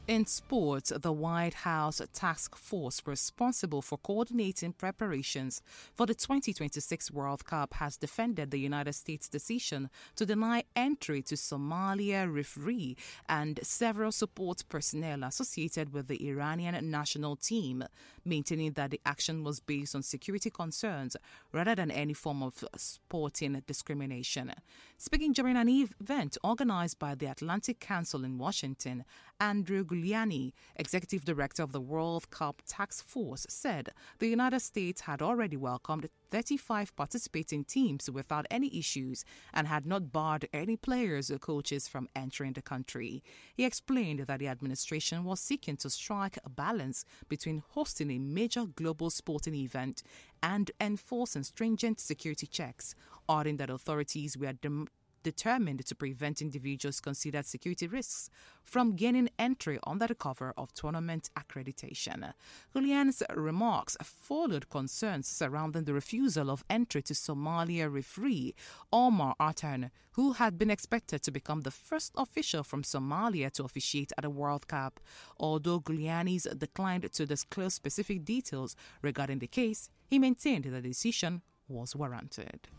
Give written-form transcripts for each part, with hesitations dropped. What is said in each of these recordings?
In sports, the White House task force responsible for coordinating preparations for the 2026 World Cup has defended the United States' decision to deny entry to Somalia referee and several support personnel associated with the Iranian national team, maintaining that the action was based on security concerns rather than any form of sporting discrimination. Speaking during an event organized by the Atlantic Council in Washington, Andrew Giuliani, executive director of the World Cup Task Force, said the United States had already welcomed 35 participating teams without any issues and had not barred any players or coaches from entering the country. He explained that the administration was seeking to strike a balance between hosting a major global sporting event and enforcing stringent security checks, adding that authorities were determined to prevent individuals considered security risks from gaining entry under the cover of tournament accreditation. Giuliani's remarks followed concerns surrounding the refusal of entry to Somalia referee Omar Artan, who had been expected to become the first official from Somalia to officiate at the World Cup. Although Giuliani's declined to disclose specific details regarding the case, he maintained that the decision was warranted.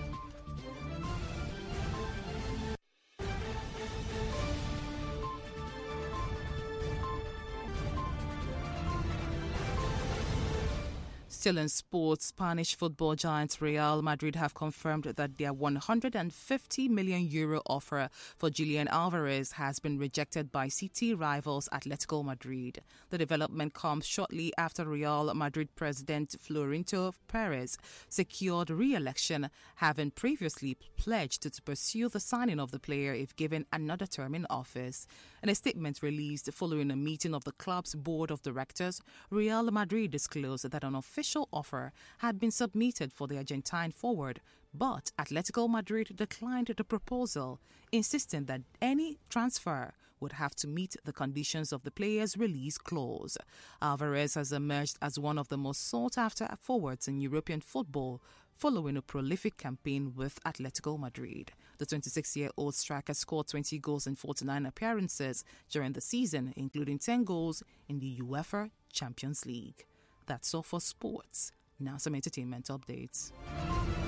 Still in sports, Spanish football giants Real Madrid have confirmed that their €150 million offer for Julian Alvarez has been rejected by City rivals Atletico Madrid. The development comes shortly after Real Madrid president Florentino Perez secured re-election, having previously pledged to pursue the signing of the player if given another term in office. In a statement released following a meeting of the club's board of directors, Real Madrid disclosed that an official offer had been submitted for the Argentine forward, but Atletico Madrid declined the proposal, insisting that any transfer would have to meet the conditions of the player's release clause. Alvarez has emerged as one of the most sought-after forwards in European football, following a prolific campaign with Atletico Madrid. The 26-year-old striker scored 20 goals in 49 appearances during the season, including 10 goals in the UEFA Champions League. That's all for sports. Now some entertainment updates.